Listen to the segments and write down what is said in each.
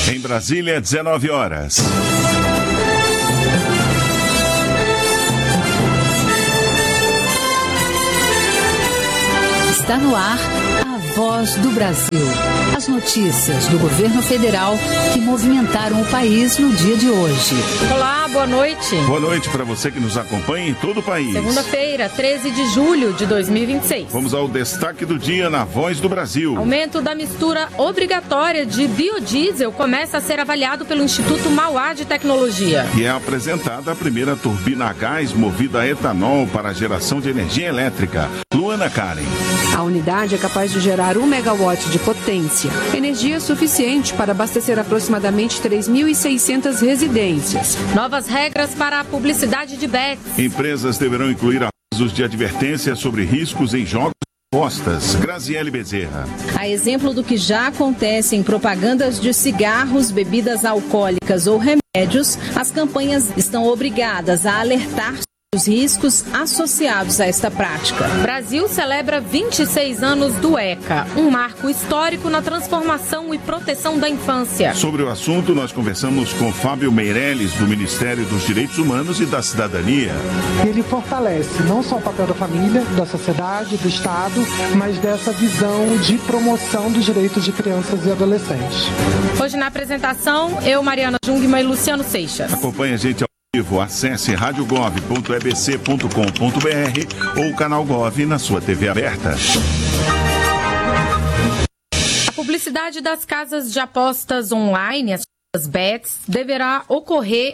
Em Brasília, 19 horas. Está no ar a Voz do Brasil. As notícias do governo federal que movimentaram o país no dia de hoje. Olá, boa noite. Boa noite para você que nos acompanha em todo o país. Segunda-feira, 13 de julho de 2026. Vamos ao destaque do dia na Voz do Brasil. Aumento da mistura obrigatória de biodiesel começa a ser avaliado pelo Instituto Mauá de Tecnologia. E é apresentada a primeira turbina a gás movida a etanol para a geração de energia elétrica. Luana Karen. A unidade é capaz de gerar 1 megawatt de potência, energia suficiente para abastecer aproximadamente 3.600 residências. Novas regras para a publicidade de bets. Empresas deverão incluir avisos de advertência sobre riscos em jogos e apostas. Graziele Bezerra. A exemplo do que já acontece em propagandas de cigarros, bebidas alcoólicas ou remédios, as campanhas estão obrigadas a alertar os riscos associados a esta prática. Brasil celebra 26 anos do ECA, um marco histórico na transformação e proteção da infância. Sobre o assunto, nós conversamos com Fábio Meirelles, do Ministério dos Direitos Humanos e da Cidadania. Ele fortalece não só o papel da família, da sociedade, do Estado, mas dessa visão de promoção dos direitos de crianças e adolescentes. Hoje na apresentação, eu, Mariana Jungmann e Luciano Seixas. Acompanhe a gente ao vivo, acesse radiogov.ebc.com.br ou o canal Gov na sua TV aberta. A publicidade das casas de apostas online, as bets, deverá ocorrer,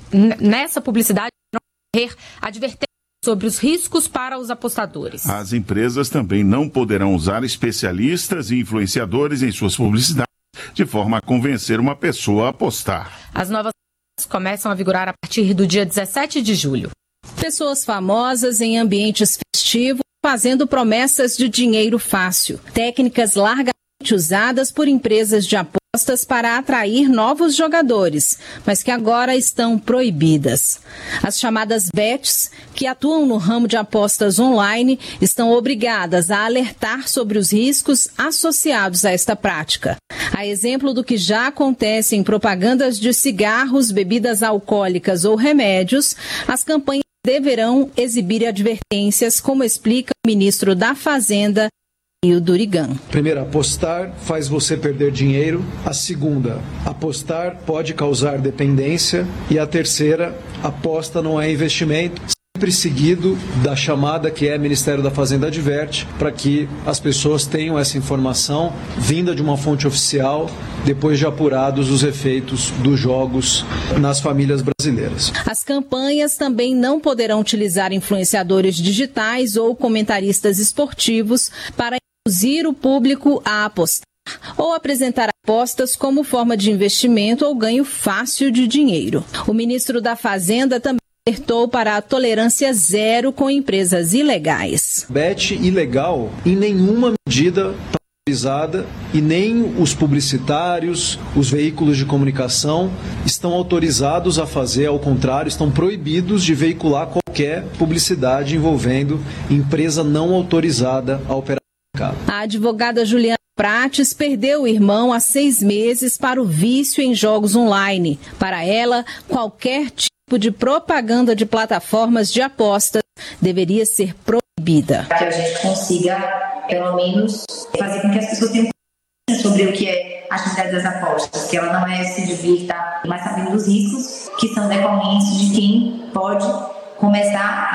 nessa publicidade, deverão ocorrer advertências sobre os riscos para os apostadores. As empresas também não poderão usar especialistas e influenciadores em suas publicidades de forma a convencer uma pessoa a apostar. As novas começam a vigorar a partir do dia 17 de julho. Pessoas famosas em ambientes festivos fazendo promessas de dinheiro fácil. Técnicas largamente usadas por empresas de apostas para atrair novos jogadores, mas que agora estão proibidas. As chamadas bets, que atuam no ramo de apostas online, estão obrigadas a alertar sobre os riscos associados a esta prática. A exemplo do que já acontece em propagandas de cigarros, bebidas alcoólicas ou remédios, as campanhas deverão exibir advertências, como explica o ministro da Fazenda, Nildo Urigan. Primeiro, apostar faz você perder dinheiro. A segunda, apostar pode causar dependência. E a terceira, aposta não é investimento. Sempre seguido da chamada que é Ministério da Fazenda adverte, para que as pessoas tenham essa informação vinda de uma fonte oficial, depois de apurados os efeitos dos jogos nas famílias brasileiras. As campanhas também não poderão utilizar influenciadores digitais ou comentaristas esportivos para induzir o público a apostar ou apresentar apostas como forma de investimento ou ganho fácil de dinheiro. O ministro da Fazenda também alertou para a tolerância zero com empresas ilegais. Bet ilegal em nenhuma medida está autorizada e nem os publicitários, os veículos de comunicação estão autorizados a fazer, ao contrário, estão proibidos de veicular qualquer publicidade envolvendo empresa não autorizada a operar no mercado. A advogada Juliana Prates perdeu o irmão há 6 meses para o vício em jogos online. Para ela, qualquer tipo de propaganda de plataformas de apostas deveria ser proibida. Que a gente consiga, pelo menos, fazer com que as pessoas tenham sobre o que é a atividade das apostas, que ela não é se divirta, mas sabendo dos riscos que são decorrentes de quem pode começar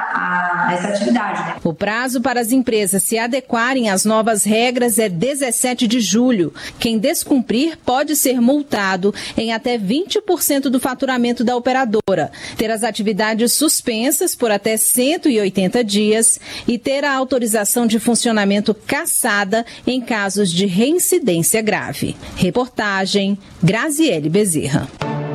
a essa atividade. Né? O prazo para as empresas se adequarem às novas regras é 17 de julho. Quem descumprir pode ser multado em até 20% do faturamento da operadora, ter as atividades suspensas por até 180 dias e ter a autorização de funcionamento cassada em casos de reincidência grave. Reportagem Graziele Bezerra.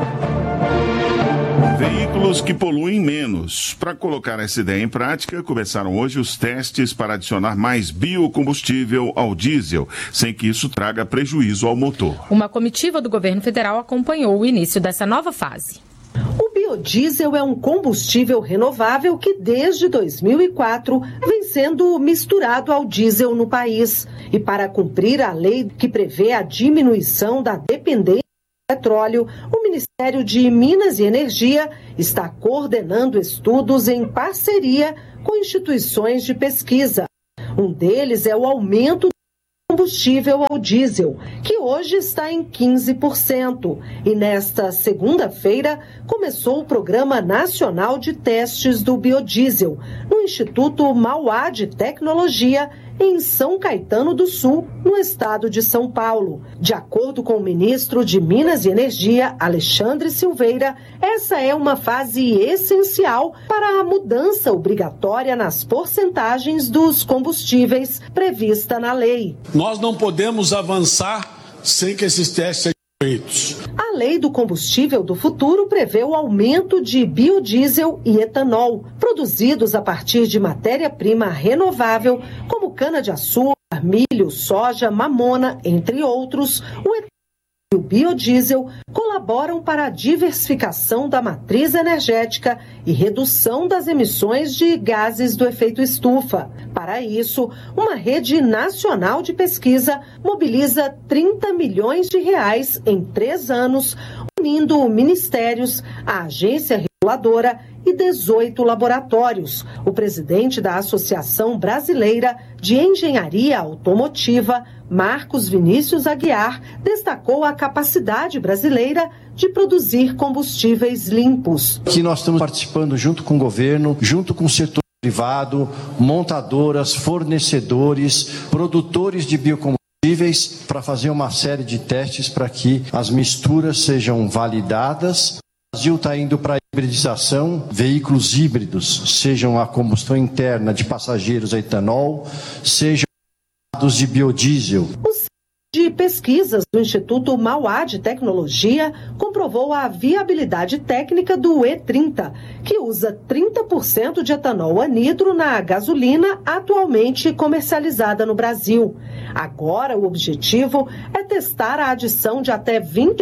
Veículos que poluem menos. Para colocar essa ideia em prática, começaram hoje os testes para adicionar mais biocombustível ao diesel, sem que isso traga prejuízo ao motor. Uma comitiva do governo federal acompanhou o início dessa nova fase. O biodiesel é um combustível renovável que desde 2004 vem sendo misturado ao diesel no país. E para cumprir a lei que prevê a diminuição da dependência Petróleo, o Ministério de Minas e Energia está coordenando estudos em parceria com instituições de pesquisa. Um deles é o aumento do combustível ao diesel, que hoje está em 15%. E nesta segunda-feira começou o Programa Nacional de Testes do Biodiesel, no Instituto Mauá de Tecnologia, em São Caetano do Sul, no estado de São Paulo. De acordo com o ministro de Minas e Energia, Alexandre Silveira, essa é uma fase essencial para a mudança obrigatória nas porcentagens dos combustíveis prevista na lei. Nós não podemos avançar sem que esses testes sejam feitos. A Lei do Combustível do Futuro prevê o aumento de biodiesel e etanol, produzidos a partir de matéria-prima renovável, como cana-de-açúcar, milho, soja, mamona, entre outros. O etanol e o biodiesel colaboram para a diversificação da matriz energética e redução das emissões de gases do efeito estufa. Para isso, uma rede nacional de pesquisa mobiliza 30 milhões de reais em 3 anos, unindo ministérios, a agência reguladora e 18 laboratórios. O presidente da Associação Brasileira de Engenharia Automotiva, Marcos Vinícius Aguiar, destacou a capacidade brasileira de produzir combustíveis limpos. Aqui nós estamos participando junto com o governo, junto com o setor privado, montadoras, fornecedores, produtores de biocombustíveis, para fazer uma série de testes para que as misturas sejam validadas. O Brasil está indo para a hibridização, veículos híbridos, sejam a combustão interna de passageiros a etanol, sejam de biodiesel. O Centro de Pesquisas do Instituto Mauá de Tecnologia comprovou a viabilidade técnica do E30, que usa 30% de etanol anidro na gasolina atualmente comercializada no Brasil. Agora, o objetivo é testar a adição de até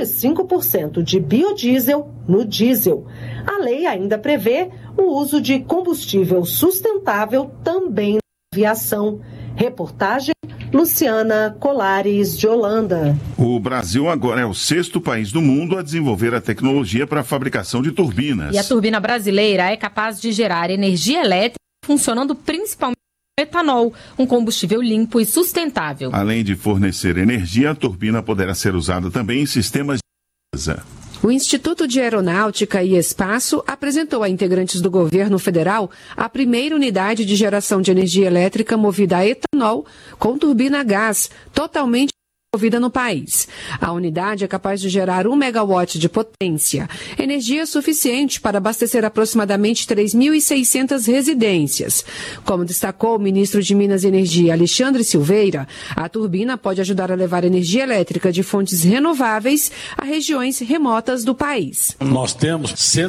25% de biodiesel no diesel. A lei ainda prevê o uso de combustível sustentável também na aviação. Reportagem Luciana Colares, de Holanda. O Brasil agora é o 6º país do mundo a desenvolver a tecnologia para a fabricação de turbinas. E a turbina brasileira é capaz de gerar energia elétrica funcionando principalmente com etanol, um combustível limpo e sustentável. Além de fornecer energia, a turbina poderá ser usada também em sistemas de defesa. O Instituto de Aeronáutica e Espaço apresentou a integrantes do governo federal a primeira unidade de geração de energia elétrica movida a etanol com turbina a gás, totalmente desenvolvida no país. A unidade é capaz de gerar 1 megawatt de potência, energia suficiente para abastecer aproximadamente 3.600 residências. Como destacou o ministro de Minas e Energia, Alexandre Silveira, a turbina pode ajudar a levar energia elétrica de fontes renováveis a regiões remotas do país. Nós temos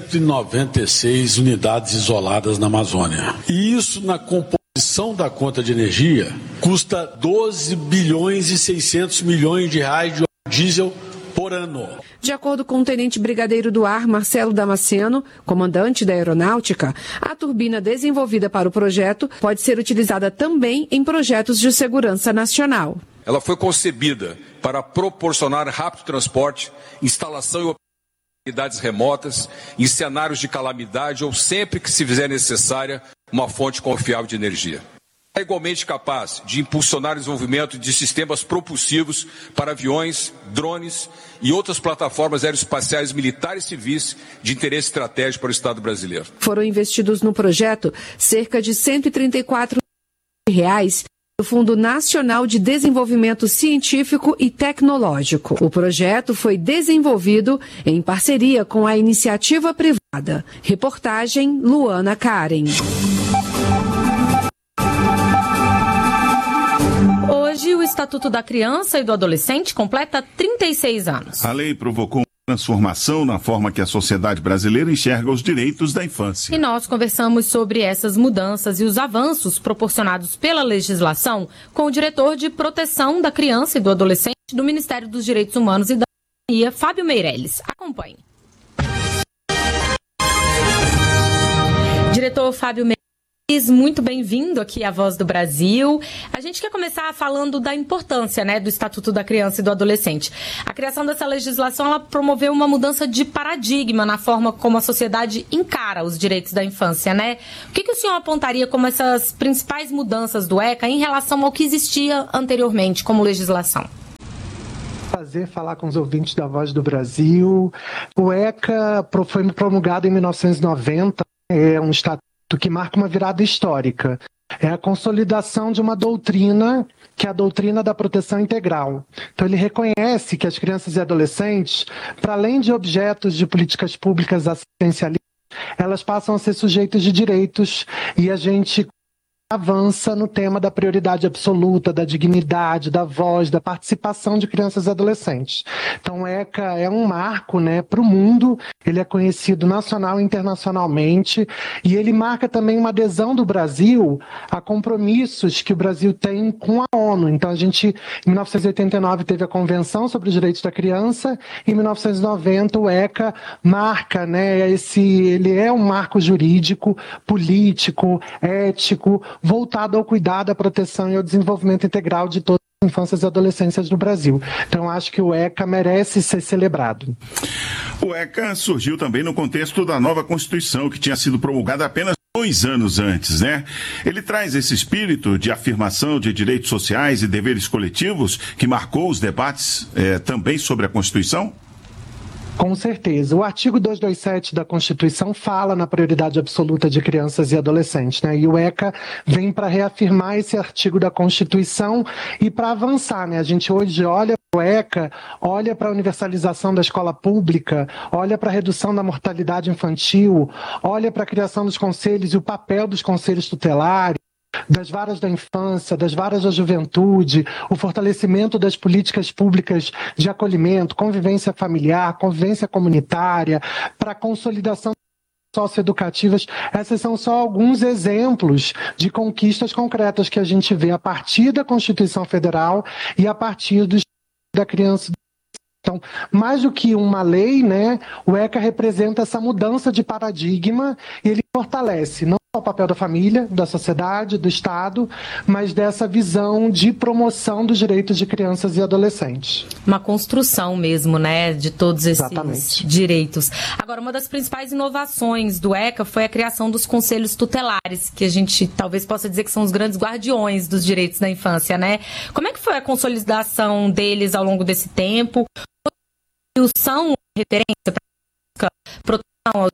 196 unidades isoladas na Amazônia. E isso na composição da conta de energia custa 12 bilhões e 600 milhões de reais de diesel por ano. De acordo com o tenente brigadeiro do ar, Marcelo Damasceno, comandante da aeronáutica, a turbina desenvolvida para o projeto pode ser utilizada também em projetos de segurança nacional. Ela foi concebida para proporcionar rápido transporte, instalação e unidades remotas, em cenários de calamidade ou sempre que se fizer necessária uma fonte confiável de energia. É igualmente capaz de impulsionar o desenvolvimento de sistemas propulsivos para aviões, drones e outras plataformas aeroespaciais militares e civis de interesse estratégico para o Estado brasileiro. Foram investidos no projeto cerca de 134 milhões de reais do Fundo Nacional de Desenvolvimento Científico e Tecnológico. O projeto foi desenvolvido em parceria com a iniciativa privada. Reportagem Luana Karen. Hoje, o Estatuto da Criança e do Adolescente completa 36 anos. A lei provocou transformação na forma que a sociedade brasileira enxerga os direitos da infância. E nós conversamos sobre essas mudanças e os avanços proporcionados pela legislação com o diretor de Proteção da Criança e do Adolescente do Ministério dos Direitos Humanos e da Cidadania, Fábio Meirelles. Acompanhe. Diretor Fábio Meirelles, Muito bem-vindo aqui à Voz do Brasil. A gente quer começar falando da importância, né, do Estatuto da Criança e do Adolescente. A criação dessa legislação, ela promoveu uma mudança de paradigma na forma como a sociedade encara os direitos da infância, né? O que o senhor apontaria como essas principais mudanças do ECA em relação ao que existia anteriormente como legislação? Prazer falar com os ouvintes da Voz do Brasil. O ECA foi promulgado em 1990, é um estatuto que marca uma virada histórica. É a consolidação de uma doutrina, que é a doutrina da proteção integral. Então, ele reconhece que as crianças e adolescentes, para além de objetos de políticas públicas assistencialistas, elas passam a ser sujeitos de direitos, e a gente avança no tema da prioridade absoluta, da dignidade, da voz, da participação de crianças e adolescentes. Então, o ECA é um marco, né, para o mundo, ele é conhecido nacional e internacionalmente, e ele marca também uma adesão do Brasil a compromissos que o Brasil tem com a ONU. Então, a gente, em 1989, teve a Convenção sobre os Direitos da Criança, e em 1990 o ECA marca, né, ele é um marco jurídico, político, ético, voltado ao cuidado, à proteção e ao desenvolvimento integral de todas as infâncias e adolescências do Brasil. Então, acho que o ECA merece ser celebrado. O ECA surgiu também no contexto da nova Constituição, que tinha sido promulgada apenas 2 anos antes, né? Ele traz esse espírito de afirmação de direitos sociais e deveres coletivos que marcou os debates também sobre a Constituição? Com certeza. O artigo 227 da Constituição fala na prioridade absoluta de crianças e adolescentes, né? E o ECA vem para reafirmar esse artigo da Constituição e para avançar, né? A gente hoje olha para o ECA, olha para a universalização da escola pública, olha para a redução da mortalidade infantil, olha para a criação dos conselhos e o papel dos conselhos tutelares, das varas da infância, das varas da juventude, o fortalecimento das políticas públicas de acolhimento, convivência familiar, convivência comunitária, para a consolidação socioeducativas. Essas são só alguns exemplos de conquistas concretas que a gente vê a partir da Constituição Federal e a partir da criança. Então, mais do que uma lei, né, o ECA representa essa mudança de paradigma e ele fortalece não só o papel da família, da sociedade, do Estado, mas dessa visão de promoção dos direitos de crianças e adolescentes. Uma construção mesmo, né, de todos esses Exatamente. Direitos. Agora, uma das principais inovações do ECA foi a criação dos conselhos tutelares, que a gente talvez possa dizer que são os grandes guardiões dos direitos da infância, né? Como é que foi a consolidação deles ao longo desse tempo? São referência para a proteção aos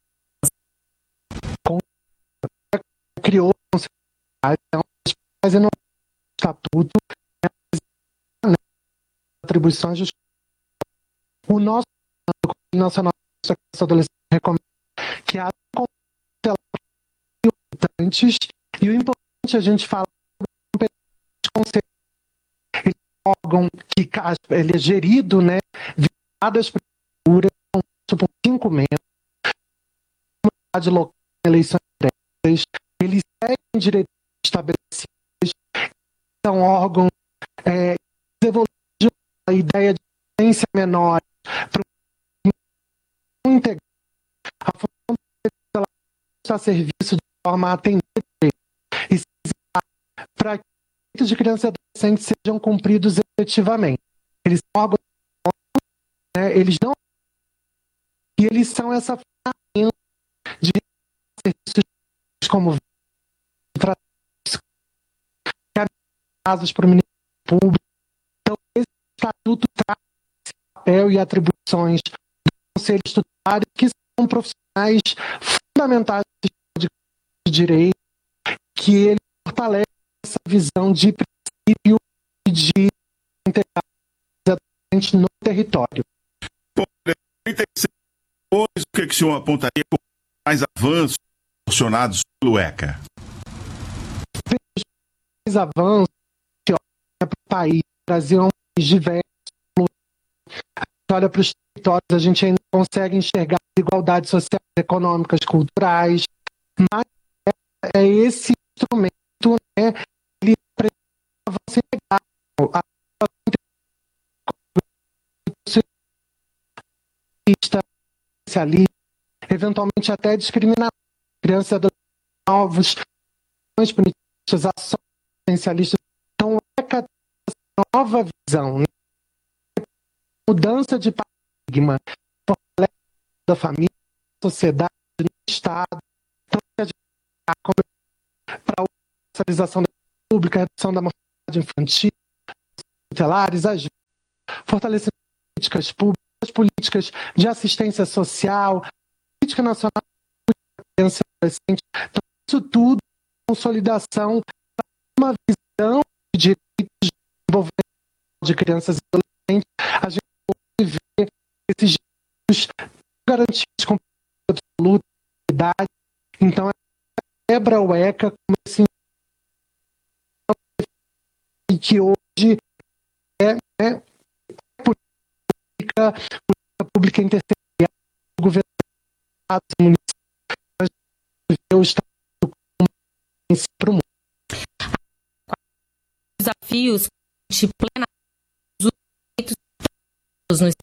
direitos? Criou fazendo um estatuto, atribuições de o nosso Conselho Nacional de Adolescente recomenda que há importantes, e o importante a gente fala sobre o conselho, ele é um órgão que ele é gerido, né, das prefeituras, por 5 membros, comunidade local, eleições diretas, eles seguem direitos estabelecidos, são órgãos que evoluem a ideia de ciência menor para o integrar a função dela a serviço de forma a atender e para que os direitos de crianças e adolescentes sejam cumpridos efetivamente. Eles são órgãos, eles não, e eles são essa ferramenta de serviços como casas para o Ministério Público. Então, esse estatuto traz esse papel e atribuições dos conselhos tutelares, que são profissionais fundamentais de direito, que ele fortalece essa visão de princípio e de integridade no território. O que o senhor apontaria como mais avanços proporcionados pelo ECA? Mais avanços para o país. O Brasil é um país diverso. A gente olha para os territórios, a gente ainda consegue enxergar desigualdades sociais, econômicas, culturais, mas é esse instrumento, né, ele avança integral. Eventualmente até discriminação, crianças e adolescentes novos punitivas, ações essencialistas. Então, ECA tem essa nova visão, né? Mudança de paradigma, fortalece da família, da sociedade, do Estado. Então, a gente para a universalização da pública, redução da mortalidade infantil, tutelares, fortalecimento de políticas públicas, políticas de assistência social, política nacional de criança e adolescente. Então, isso tudo é consolidação para uma visão de direitos de desenvolvimento de crianças e adolescentes. A gente pode ver esses direitos garantidos com absoluta idade. Então, quebra o ECA como esse que hoje é política pública interterritorial do governo do município, o Estado para o mundo. Desafios de plena dos direitos no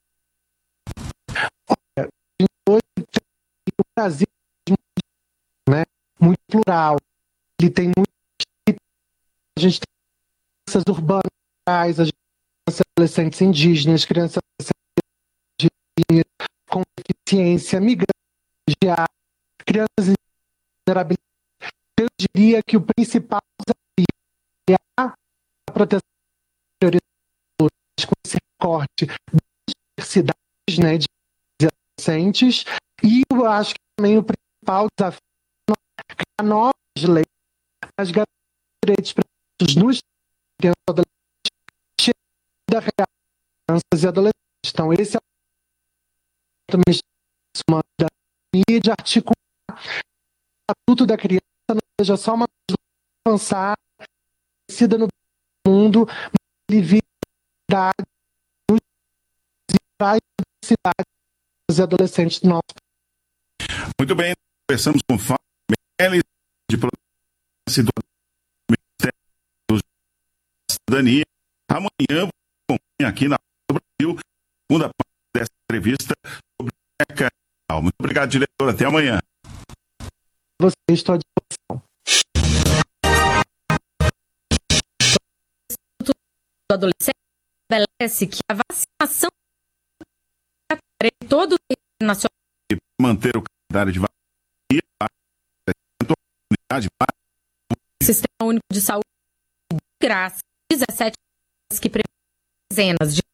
Olha, hoje o Brasil é, né, muito plural, ele tem muito, a gente tem crianças urbanas, a gente tem crianças adolescentes indígenas, crianças adolescentes com deficiência, migrantes, crianças em vulnerabilidade. Eu diria que o principal desafio é a proteção com esse recorte de diversidade, né, de adolescentes, e eu acho que também o principal desafio é criar novas leis, as garantir direitos previstos nos crianças e adolescentes da real crianças e adolescentes. Então, esse é o Ministério da Cidadania, de articular o Estatuto da Criança, não seja só uma avançada, conhecida no mundo, mas ele vira nos cidades e adolescentes do nosso país. Muito bem, conversamos com Fábio Meirelles, de Proteção do Ministério da Cidadania. Amanhã vou acompanhar aqui na do Brasil, segunda parte dessa entrevista sobre o ECA. Muito obrigado, diretor. Até amanhã. Você estou à disposição. Do adolescente estabelece que a vacinação em todo o território nacional E manter o calendário de vacinação, Sistema Único de Saúde de graça, 17 que prevê dezenas de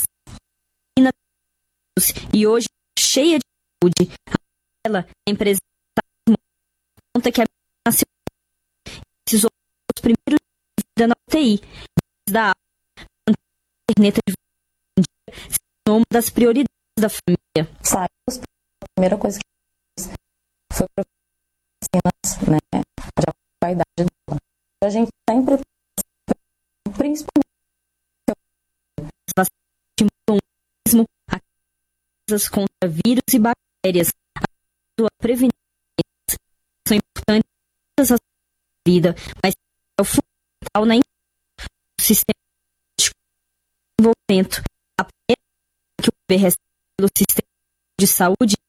e hoje cheia de saúde. Ela, a empresa conta que a nasceu precisou dos primeiros dias de vida na UTI, da caderneta de vida uma das prioridades da família. Saímos, a primeira coisa que fiz foi procurar vacinas, né, de acordo com a idade dela. A gente sempre, principalmente, as vacinas estimulam mesmo a casas contra vírus e bactérias, a prevenir são importantes em todas as vidas, mas é o fundamental na do sistema de desenvolvimento. A primeira que o bebê recebe pelo sistema de saúde